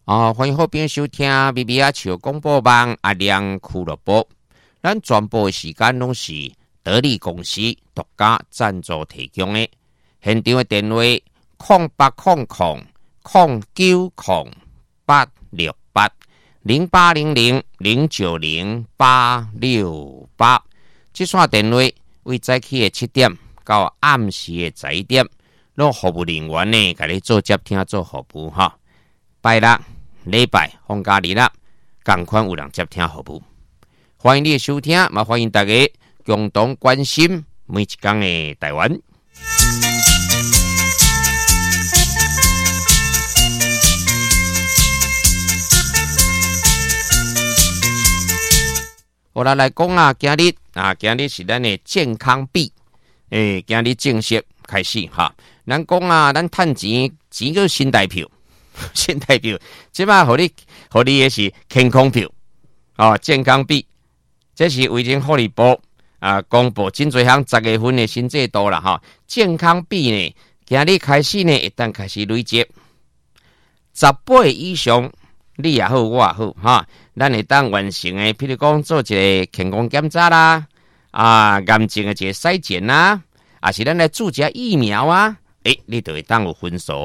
欢迎好朋友收听 BBA 笑广播网阿亮俱乐部。咱全部的时间拢是得力公司独家赞助提供的。现场的电话0800-868-0800-090-868。这线电话为早起的7点到暗时的11点，拢服务人员呢，给你做接听做服务哈。拜六、礼拜、放假日啦，同款有人接听服务。欢迎你的收听，也欢迎大家共同关心每一天的台湾。我来讲啊，今日是咱的健康币，今日正式开始哈。咱讲啊，咱趁钱个新台票，新台票，即摆互你的是健康票健康币，这是卫生福利部公布真侪项10月份的新制度啦哈。健康币呢，今日开始呢，一旦开始累积10倍以上。你也好，我也好哈，咱会当完成的，譬如讲做一个健康检查啦，癌症的一个筛检啦，还是咱来注射疫苗啊，你就会当有分数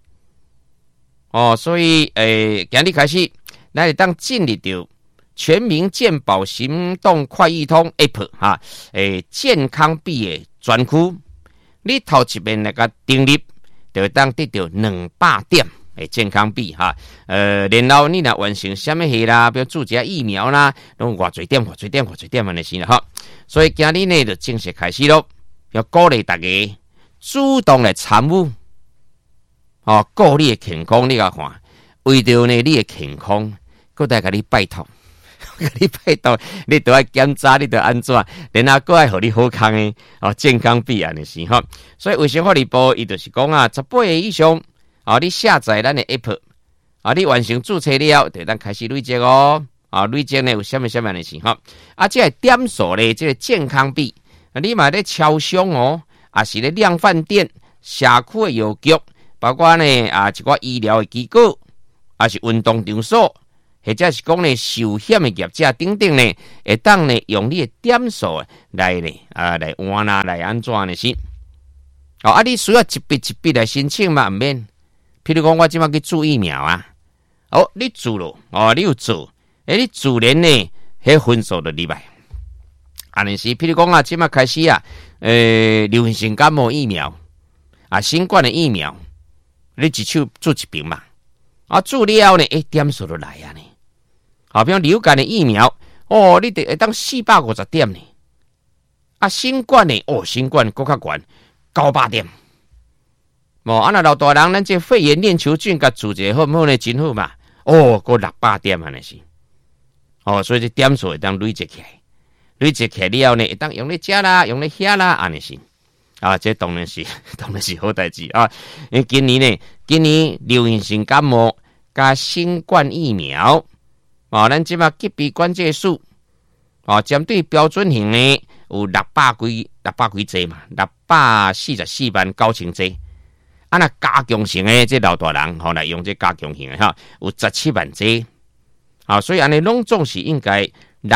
所以今日开始，咱会当进入到全民健保行动快易通 App 哈，健康币的专区，你头一遍那个登入，就会当得到200点。健康币哈，然后你若完成什么事啦，比如注射疫苗啦，拢偌侪点安尼是啦哈。所以今日呢就正式开始咯，要鼓励大家主动来参与，顾你的健康，你甲看，为着呢你的健康，搁再甲你拜托，你都要检查，你都安怎，然后搁爱互你好康的健康币安尼是哈。所以卫生福利部伊就是讲啊，10倍以上。你下载咱的 app， 你完成注册了，就咱开始累积累积呢有什么的事哈？这个点数呢，这个健康币，你买咧超商也是咧量贩店、社区的药局，包括呢一寡医疗的机构，也是运动场所，或者是讲呢寿险的业者等等呢，会当呢用你的点数来呢来换啦，来安怎呢是？你需要一笔一笔来申请嘛，唔免。譬如讲，我即摆去注疫苗啊，你注咯，你有做，你自然呢，迄分数就入来。安尼是，譬如讲啊，即摆开始啊，流行性感冒疫苗新冠的疫苗，你一手注一瓶嘛，注了呢，点数就来啊呢。比如流感的疫苗，你得当450点呢。新冠的，新冠更较悬，900点。那老大人，咱这肺炎链球菌甲注射好唔好呢？真好嘛！过600点安尼是。所以这点数会当累积起来，累积起来了呢，会当用咧食啦，用咧遐啦，安尼是。这当然是好代志啊！因为今年流行性感冒加新冠疫苗，咱即马疾病管制署，针对标准型呢有600几剂嘛，644万9千剂。那加强型的这老大人来用这加强型的哈，有17万剂，所以安尼拢总是应该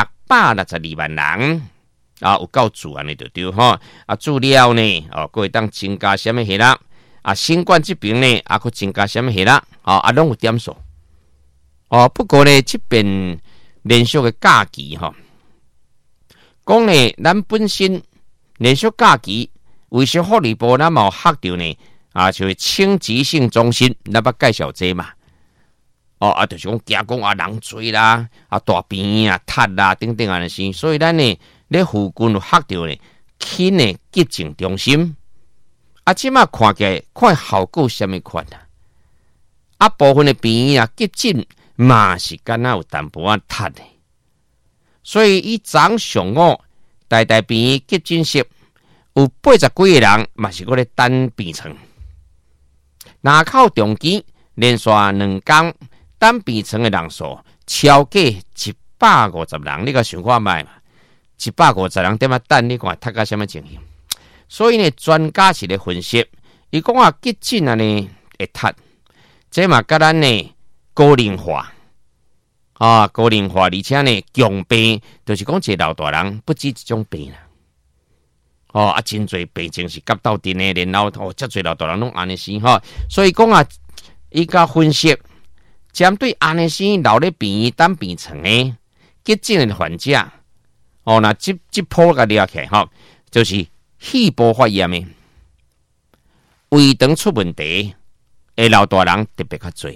662万人有够注安尼就对哈。注了呢各会当增加什么事啦？新冠这边呢可增加什么事啦？拢有点数。不过呢这边连续的假期讲呢咱本身连续假期卫生福利部咱有吓到呢。就是轻急性中心，咱捌介绍这嘛？就是讲惊讲人多啦，大便塌啦等等安尼事，所以咱呢咧附近有吓到呢，轻的急症中心。即马看起来看效果什么款部分的便急症嘛是敢若有淡薄塌的，所以伊早上大便急诊室有80几个人嘛是搁咧等病床。南口中间连续2天等病床的人数超过150人，你个想看卖嘛？150人点等，你看读到什么情形？所以呢，专家是咧分析，伊讲急诊呢会塌，这嘛甲咱呢高龄化啊，高龄化，而且呢，强病就是讲一个老大人不止一种病啦。哦啊，真侪病症是夹到顶的，然后哦，遮侪老大人拢安尼生吼，所以讲啊，伊甲分析针对安尼生老咧病院等病床的急症的患者，哦，那这波个了起来吼，就是肺部发炎的、胃肠出问题的老大人特别较侪，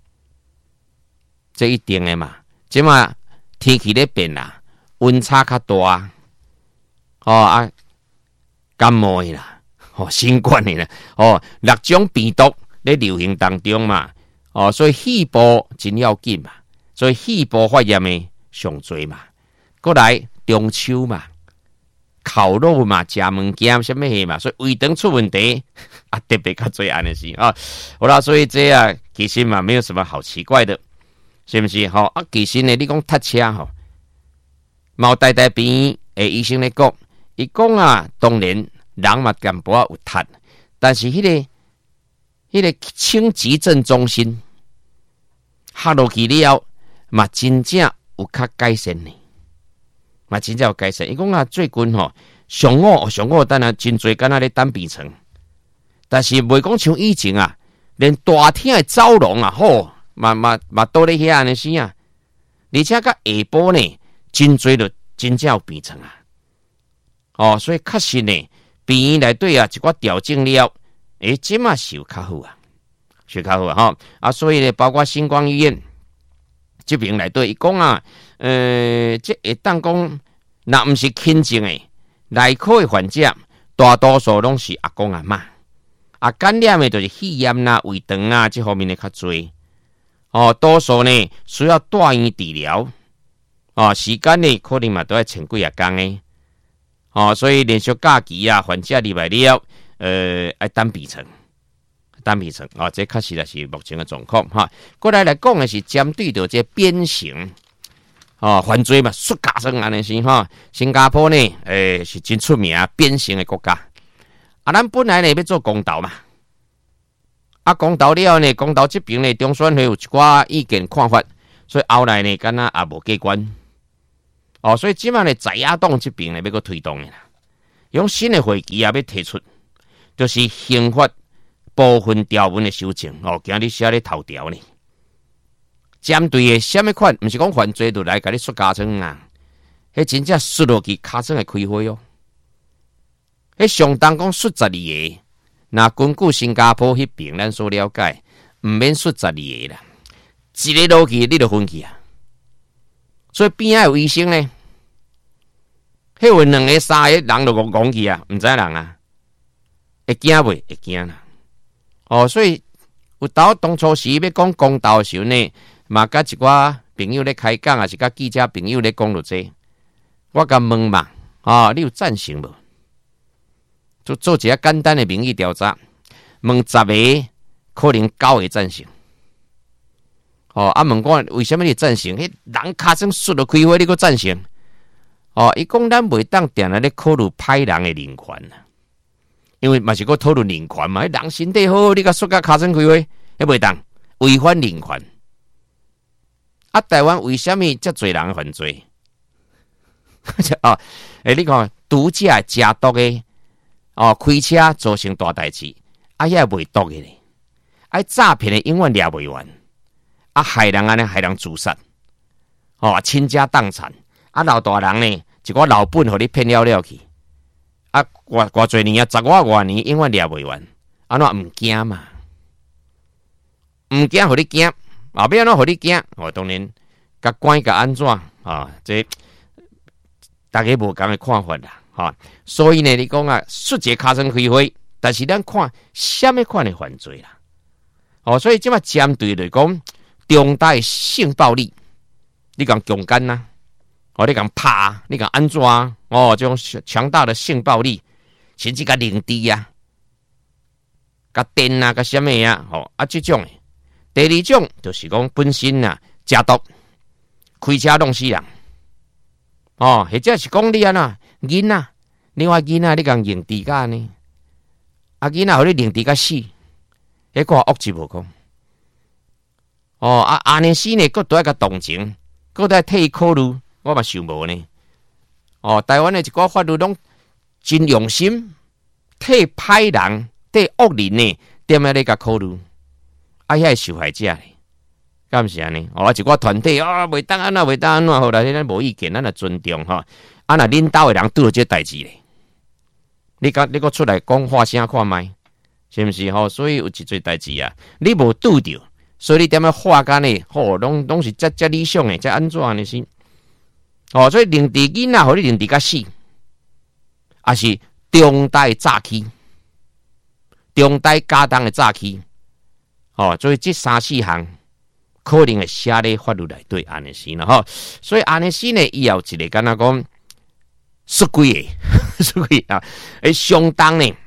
这一定的嘛。即嘛天气咧变啦，温差较大，哦啊。感冒的啦，哦，新冠的啦，哦，6种病毒咧流行当中嘛，哦，所以肺部真要紧嘛，所以肺部发炎的上多嘛，过来中秋嘛，烤肉嘛，食物件什么的嘛，所以胃肠出问题啊，特别较多安尼是啊，好啦，所以这啊，其实嘛，没有什么好奇怪的，是不是？好啊，其实呢，你讲塞车吼，毛带边诶，医生咧讲。伊讲啊，当然人嘛淡薄仔有痰，但是迄个轻急症中心下落去了，嘛真正有较改善呢，嘛真正有改善。伊讲啊，最近吼上午等下真侪敢若咧等病床，但是袂讲像以前啊，连大厅的走廊啊，吼嘛都咧遐安尼生啊，而且甲下晡呢，真侪就真正有病床啊。哦，所以确实呢，病院内底啊，一寡调整了，即嘛是有较好啊，是较好啊，吼啊，所以呢，包括星光医院这边内底，伊讲啊，这会当讲，若毋是轻症诶，内科诶患者，大多数拢是阿公阿嬷，啊，感染诶就是肺炎啦、胃肠啊这方面诶较侪，哦，多数呢需要住院治疗，哦，时间呢可能嘛都要千几啊天诶。哦，所以连续假期啊，患者入来了，爱等病床，哦，这确实也是目前的状况哈。过来讲的是针对着这鞭刑，哦，犯罪嘛，xuất家生安尼是哈。新加坡呢，是真出名鞭刑的国家。啊，咱本来呢要做公投嘛，啊，公投了呢，公投这边呢，中选会有一寡意见看法，所以后来呢，敢若也无过关。哦，所以即摆呢，在野党这边呢要搁推动的啦，用新的会期也要提出，就是刑法部分条文的修正。哦，今日写咧头条呢，针对的什么款，毋是讲犯罪就来甲你xuất家窗啊，迄真正xuất落去尻川会开花哦。迄相当讲xuất12个，那根据新加坡迄边咱所了解，毋免xuất12个啦，一个落去你就分去啊。所以边仔有医生呢，迄有2个3个人就讲去啊，毋知人啊，会惊袂？会惊啦。哦，所以有当初时要讲公道的时候呢，嘛甲一寡朋友咧开讲，也是甲记者朋友咧讲落这，我甲问嘛，你有赞成无？就做一个简单的民意调查，问10个，可能9个赞成。哦，啊，问我为什么你赞成？迄人尻川xuất了开花，你个赞成？哦，伊讲咱袂当定来咧考虑歹人的人权啊，因为嘛是个讨论人权嘛，人身体好，你甲xuất甲尻川开花，迄袂当违反人权。啊，台湾为什么遮侪人犯罪？哦，你看毒驾加毒的，哦，开车造成大代志，啊，遐袂毒的咧，啊，诈骗的永远抓袂完。啊，害人安尼，害人自杀，哦，倾家荡产。啊，老大人呢，一个老本互你骗了去。啊，偌侪年啊，10外年，永远抓袂完。安怎毋惊嘛？毋惊，互你惊，后壁安怎互你惊？哦，当然，甲管甲安怎啊？这大家无共的看法啦，哈。所以呢，你讲啊，xuất一个尻川开花，但是咱看什么款的犯罪啦？哦，所以即摆针对来讲。重大性暴力，你讲强奸呐？哦，你讲拍，你讲安怎？哦，这种强大的性暴力，甚至甲凌迟啊，甲电啊，甲什么啊？哦，啊，这种第二种就是讲本身啊，加毒，开车弄死人。哦，或者是讲你安那囡仔，另外囡仔你讲凌迟甲呢？啊，囡仔互你凌迟甲死，迄个恶质无讲。 安尼死呢，佫都要甲同情，佫都要替伊考虑，我嘛想无呢。台湾的一寡法律拢真用心，替歹人、替恶人呢，踮咧甲考虑，遐受害者呢，敢毋是安尼？一寡团体袂当安怎，袂当安怎，好啦，咱无意见，咱也尊重吼。若恁兜的人拄到这代志咧，你搁出来讲话声看卖，是毋是吼？所以有一撮代志啊，你无拄着，所以你踮咧话干呢，拢是遮理想的，遮安怎安尼是？所以令伫囡仔，互你令伫甲死，也是重大诈欺，重大家当的诈欺。所以这三四项可能会写咧法律内底安尼是啦吼。所以安尼是呢，以后一个敢若讲十几个，十几啊，相当呢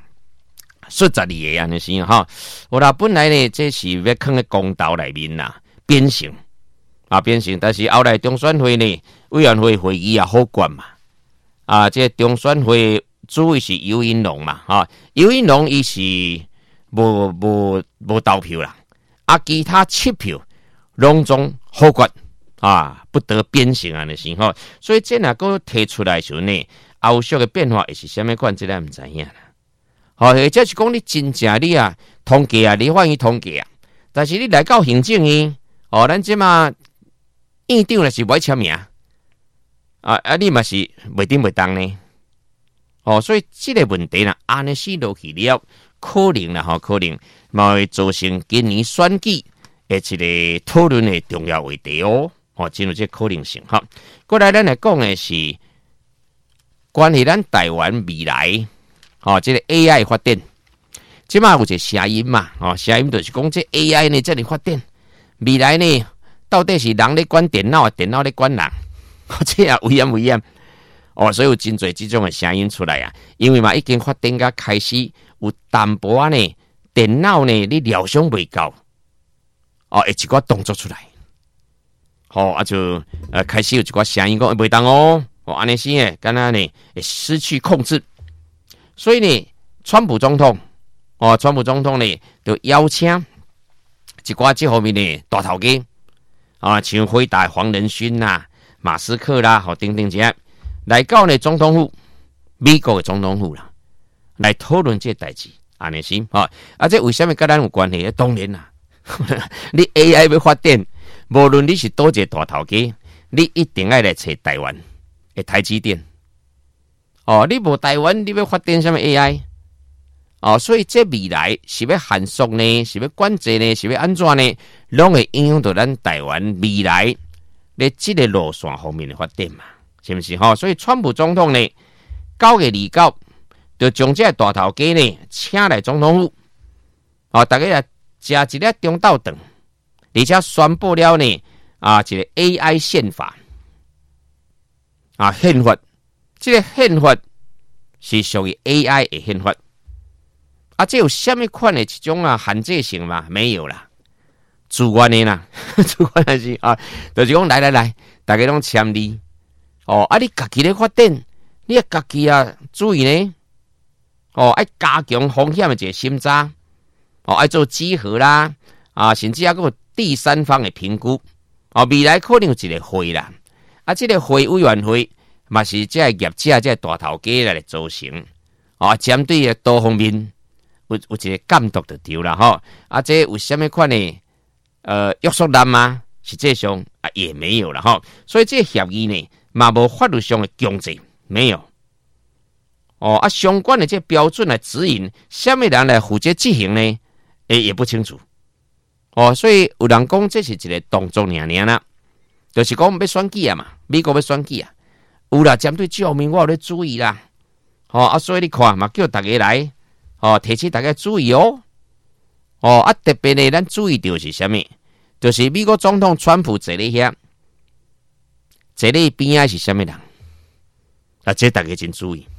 ，12个安尼是吼。我啦本来呢，这是要放在公道内面啦，变成。变成，但是后来中选会呢委员会会议好管嘛，这中选会主委是游盈隆嘛，游盈隆伊是无投票啦，其他7票拢总好管不得变成安尼是吼，所以这若个提出来时呢，后续的变化会是啥物款，这咱毋知影啦。或者是讲你真正你统计你反映统计但是你来到行政院，咱即嘛。院长若是无爱签名，你嘛是袂顶袂当呢。所以这个问题呢，安尼死落去了，可能啦，可能嘛会造成今年选举的一个讨论的重要话题进入这可能性哈。过来咱来讲的是关于咱台湾未来这个 AI 发展，即嘛有一个声音嘛，声音就是讲这 AI 呢这里发展，未来呢。到底是人咧管电脑，电脑咧管人，这也危险。所以有真侪这种的声音出来啊。因为嘛，已经发展到开始有淡薄呢，电脑呢你料想未到，会一寡动作出来，就开始有一寡声音讲袂当安尼是诶，敢若呢会失去控制。所以呢，川普总统呢就邀请一寡这方面的大头家。像辉达黄仁勋啦、马斯克啦，等等这些，来到呢总统府，美国的总统府啦，来讨论这代志，安尼是这为什么跟咱有关系？当然啦，你 AI 要发展，无论你是多一个大头家，你一定要来找台湾的台积电。你无台湾，你要发展什么 AI？所以这未来是要限缩呢，是要管制呢，是要安怎呢？拢会影响到咱台湾未来咧这个路线方面的发展嘛，是不是？所以川普总统呢9月29就将这大头家呢请来总统府，大家也吃一粒中昼顿，而且宣布了呢一个 AI 宪法宪法，这个宪法是属于 AI 的宪法。这有什么款的一种限制性嘛？没有啦，自愿的啦，自愿的是就是讲来，大家拢签字你家己咧发展，你家己注意呢爱加强风险的一个审查爱做稽核啦甚至还有第三方的评估未来可能有一个会啦这个会委员会嘛是这业者这大头家来组成针对的多方面。有一个监督就对啦这有什么款的约束力吗？实际上也没有了所以这个协议呢嘛无法律上的强制，没有相关的这标准来指引什么人来负责执行呢也不清楚所以有人讲这是一个动作而已啦，就是讲要选举嘛，美国要选举有啦，针对这方面我有咧注意啦所以你看嘛叫大家来提起大家注意特别呢，咱注意到是什么？就是美国总统川普坐咧遐，坐咧边仔是什么人？这大家真注意。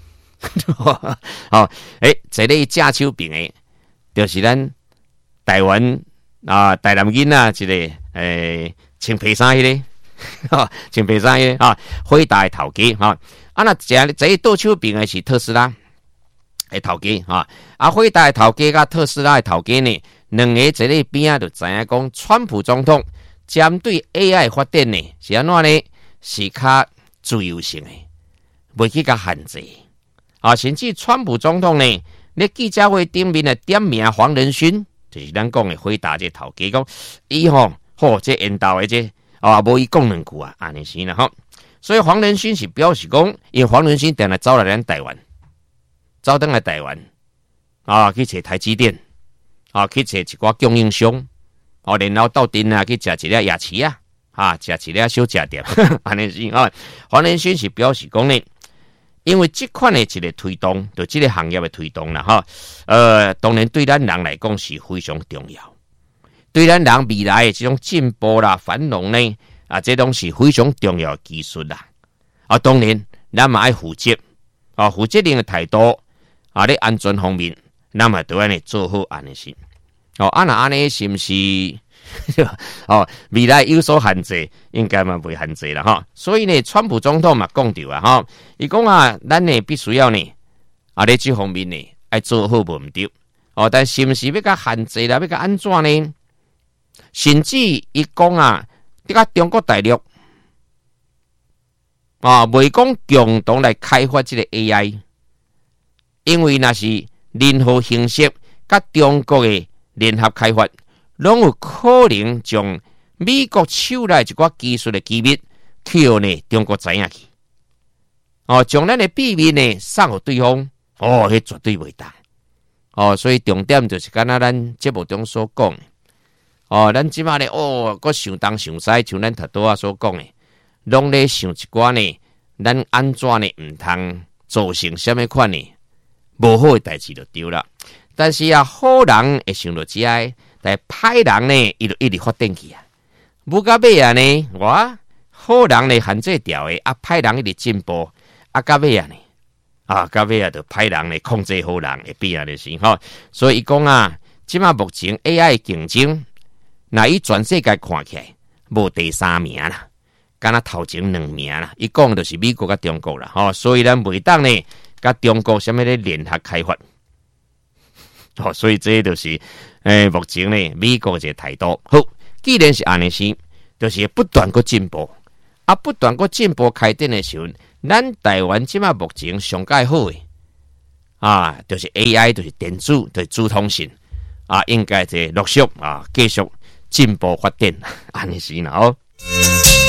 坐咧正手边的，就是咱台湾台南囡仔一个穿皮衫迄个，穿皮衫迄个辉达的头家那坐倒手边的是特斯拉。头家辉达的头家甲特斯拉的头家呢， 两个一个边就知影讲，川普总统针对 AI 发展呢是安怎呢？是较自由性的，袂去甲限制。甚至川普总统呢，咧记者会顶面的点名黄仁勋，就是咱讲的回答这头家讲，伊这引导的这无伊讲两句啊，安尼是啦吼。所以黄仁勋是表示讲，因为黄仁勋定来走来咱台湾，走登来台湾去找台积电去找一寡供应商然后到店去食一粒夜市食一粒小吃店，安尼是黄仁勋是表示讲呢，因为这款的一个推动，就这个行业的推动啦当然对咱人来讲是非常重要，对咱人未来的这种进步啦、繁荣呢这种是非常重要的技术啦当然咱嘛爱负责负责任的态度咧安全方面，咱嘛都安尼做好安尼是那安尼是不是未来有所限制，应该嘛袂限制啦所以呢，川普总统嘛讲到伊讲咱呢必须要呢咧这方面呢爱做好无毋对但是不是要甲限制啦，要甲安怎呢？甚至伊讲你甲中国大陆袂讲共同来开发这个 AI， 因为那是任何形式甲中国的联合开发，拢有可能将美国手内一寡技术的机密去呢中国知影去将咱的秘密呢送互对方迄绝对袂当所以重点就是敢若咱节目中所讲咱即马呢搁想东想西，像咱头拄所讲的，拢咧想一寡呢，咱安怎呢毋通造成什么款呢无好的代志就对了。但是好人会想到这个，但歹人呢，伊就一直发展去不到尾呢，好人呢限制掉的歹人一直进步到尾呢到尾就歹人呢控制好人会变就是所以伊讲即马目前 AI 的竞争。那伊全世界看起来无第三名啦，敢若头前2名啦。伊讲就是美国甲中国啦，所以咱袂当呢甲中国什么咧联合开发，所以这就是目前呢美国这个态度。好，既然是安尼是，就是不断个进步，不断个进步开展的时候，咱台湾即马目前上介好诶就是 AI， 就是电子，就是资通讯应该是陆续继续。进步发展，安尼是啦